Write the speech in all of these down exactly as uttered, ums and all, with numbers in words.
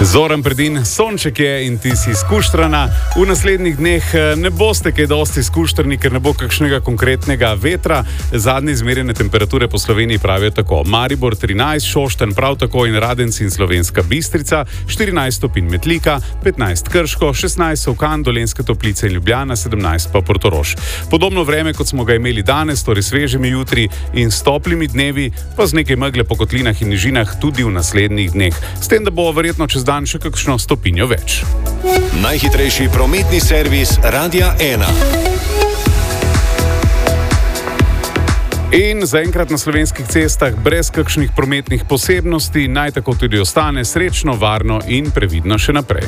Zoran Predin, sonček je in ti si skuštrana. V naslednjih dneh ne boste kaj dosti skuštrani, ker ne bo kakšnega konkretnega vetra. Zadnje izmerjene temperature po Sloveniji pravijo tako: Maribor trinajst, Šoštanj prav tako in Radenci in Slovenska Bistrica, štirinajst stopinj Metlika, petnajst Krško, šestnajst Solkan, Dolenjske Toplice in Ljubljana, sedemnajst pa Portorož. Podobno vreme, kot smo ga imeli danes, torej svežimi jutri in s toplimi dnevi, pa z nekaj megle po kotlinah in nižinah tudi v naslednjih dneh. S tem, da bo verjetno čez dan še kakšno stopinjo več. Najhitrejši prometni servis Radia ena. In zaenkrat na slovenskih cestah brez kakšnih prometnih posebnosti, naj tako tudi ostane srečno, varno in previdno še naprej.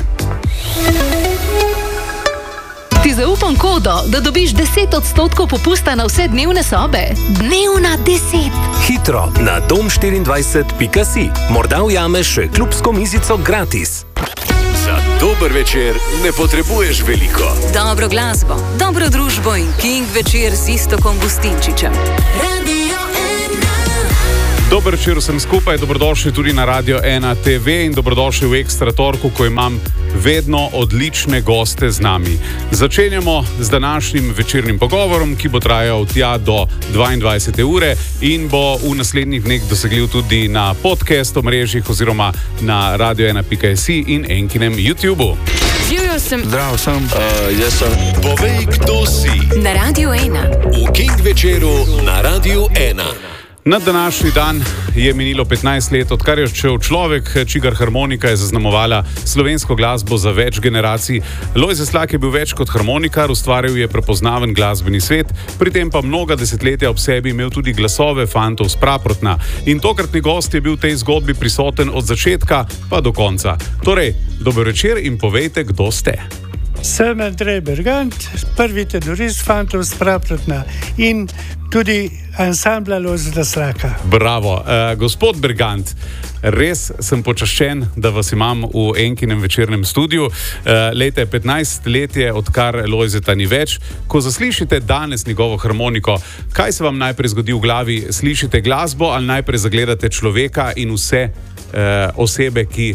Ti zaupam kodo, da dobiš deset odstotkov popusta na vse dnevne sobe. Dnevna deset. Hitro na dom štiriindvajset pika si. Morda ujameš še klubsko mizico gratis. Za dober večer ne potrebuješ veliko. Dobro glasbo, dobro družbo in King večer z Iztokom Gustinčičem. Radio ena. Dober večer vsem skupaj, dobrodošli tudi na Radio ena te ve in dobrodošli v Ekstra torku, ko imam vedno odlične goste z nami. Začenjamo z današnjim večernim pogovorom, ki bo trajal tja do dvaindvajsete ure in bo v naslednjih dneh dosegljiv tudi na podcast omrežjih oziroma na radio ena pika si in Enkinem YouTubeu. Živjo sem. Zdravo sem. Uh, jaz sem. Povej, kdo si. Na Radio ena. V King večeru na Radio ena. Na današnji dan je minilo petnajst let, odkar je odšel človek, čigar harmonika je zaznamovala slovensko glasbo za več generacij. Lojze Slak je bil več kot harmonikar, ustvaril je prepoznaven glasbeni svet, pri tem pa mnoga desetletja ob sebi imel tudi glasove fantov s Praprotna. In tokratni gost je bil v tej zgodbi prisoten od začetka pa do konca. Torej, dober večer in povejte, kdo ste. Sem Andrej Bergant, prvi tenorist fantov s Praprotna in tudi ansambla Lojzeta Slaka. Bravo. Uh, gospod Bergant, res sem počaščen, da vas imam v Enkinem večernem studiu. Uh, leta petnajst let je, odkar Lojzeta ni več. Ko zaslišite danes njegovo harmoniko, kaj se vam najprej zgodi v glavi? Slišite glasbo ali najprej zagledate človeka in vse uh, osebe, ki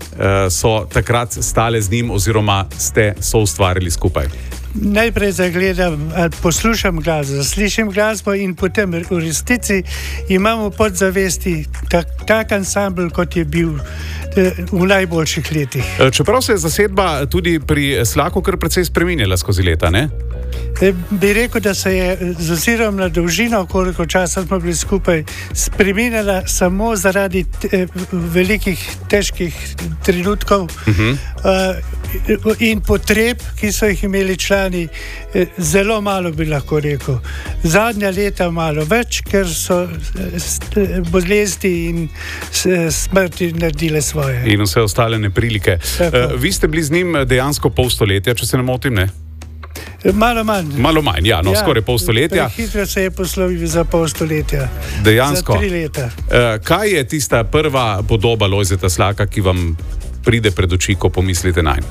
so takrat stale z njim oziroma ste soustvarili skupaj? Najprej zagledam, poslušam glasbo, slišim glasbo in potem v resnici imamo podzavesti tak, tak ansambl, kot je bil v najboljših letih. Čeprav se je zasedba tudi pri Slaku kar precej spreminjala skozi leta, ne? Bi rekel, da se je z ozirom na dolžino, koliko časa smo bili skupaj, spreminjala samo zaradi te, velikih, težkih trenutkov uh-huh. uh, in potreb, ki so jih imeli člani, zelo malo bi lahko rekel. Zadnja leta malo več, ker so bolezni in smrti naredile svoje. In vse ostale neprilike. Uh, vi ste bili z njim dejansko pol stoletja, če se ne motim, ne? Malo manj. Malo manj, ja, no, ja, skoraj pol stoletja. Hitro se je poslovil za pol stoletja. Dejansko. Za tri leta. Uh, kaj je tista prva podoba Lojzeta Slaka, ki vam pride pred oči, ko pomislite nanj?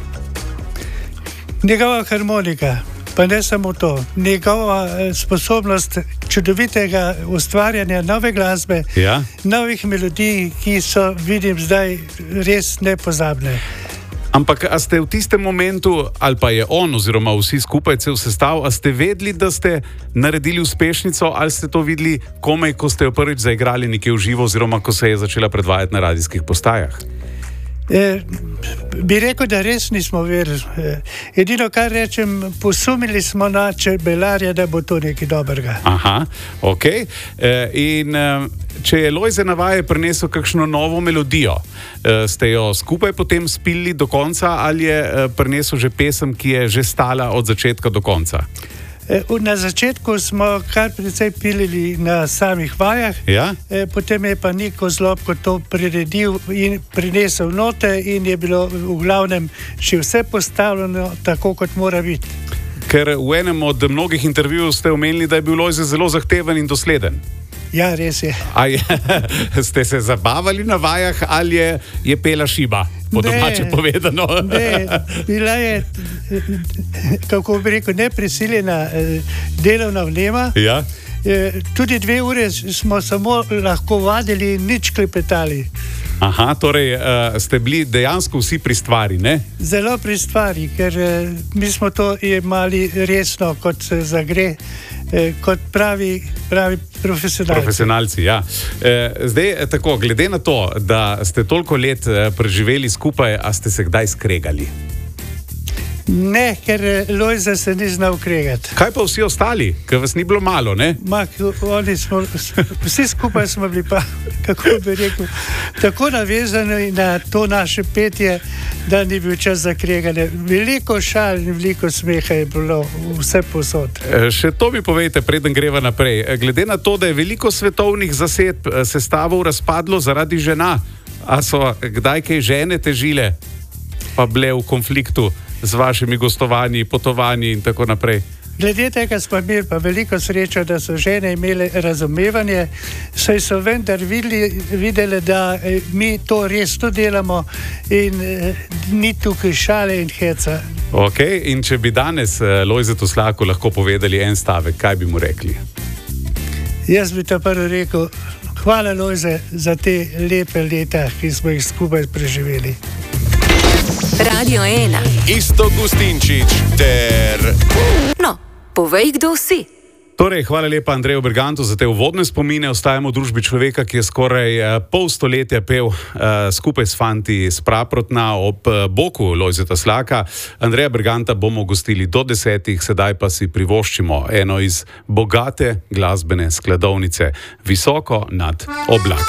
Njegova harmonika, pa ne samo to. Njegova sposobnost čudovitega ustvarjanja nove glasbe, ja? Novih melodij, ki so, vidim zdaj, res nepozabne. Ampak a ste v tistem momentu, ali pa je on oziroma vsi skupaj cel sestav, a ste vedeli, da ste naredili uspešnico, ali ste to videli komaj, ko ste jo prvič zaigrali nekje v živo oziroma ko se je začela predvajati na radijskih postajah? E, bi rekel, da res nismo verili. E, edino, kar rečem, posumili smo na čebelarja, da bo to nekaj dobrega. Aha, ok. E, in e, če je Lojze na vaje prinesel kakšno novo melodijo, e, ste jo skupaj potem spili do konca ali je e, prinesel že pesem, ki je že stala od začetka do konca? Na začetku smo kar precej pilili na samih vajah, ja? Potem je pa Niko Zlobko to priredil in prinesel note in je bilo v glavnem še vse postavljeno tako, kot mora biti. Ker v enem od mnogih intervjujev ste omenili, da je bil Lojze zelo zahteven in dosleden. Ja, res je. A je, ste se zabavali na vajah ali je, je pela šiba? Po domače povedano. Ne, bila je, kako bi rekel, neprisiljena delovna vnema. Ja. tudi dve ure smo samo lahko vadili in nič klepetali. Aha, torej uh, ste bili dejansko vsi pri stvari, ne? Zelo pri stvari, ker uh, mi smo to imali resno, kot se zagre, uh, kot pravi, pravi profesionalci. Profesionalci, ja. Uh, zdaj, tako, glede na to, da ste toliko let uh, preživeli skupaj, a ste se kdaj skregali? Ne, ker Lojze se ni znal kregati. Kaj pa vsi ostali, ker vas ni bilo malo, ne? Mak, oni smo, vsi skupaj smo bili pa, kako bi rekel, tako navezani na to naše petje, da ni bil čas za kreganje. Veliko šal in veliko smeha je bilo vse posod. Še to mi povejte, preden greva naprej. Glede na to, da je veliko svetovnih zasedb sestavov razpadlo zaradi žena, a so kdaj kaj žene težile, pa bile v konfliktu z vašimi gostovanji, potovanji in tako naprej? Glede tega smo imeli pa veliko srečo, da so žene imele razumevanje, saj so vendar videli, videli, da mi to resno delamo in eh, ni tukaj šale in heca. Ok, in če bi danes eh, Lojzetu Slaku lahko povedali en stavek, kaj bi mu rekli? Jaz bi to prvo rekel, hvala Lojze za te lepe leta, ki smo jih skupaj preživeli. Radio ena. Iztok Gustinčič ter... No, povej, kdo si. Torej, hvala lepa Andreju Bergantu za te uvodne spomine. Ostajamo v družbi človeka, ki je skoraj pol stoletja pel uh, skupaj s fanti s Praprotna ob uh, boku Lojzeta Slaka. Andreja Berganta bomo gostili do desetih, sedaj pa si privoščimo eno iz bogate glasbene skladovnice, Visoko nad oblaki.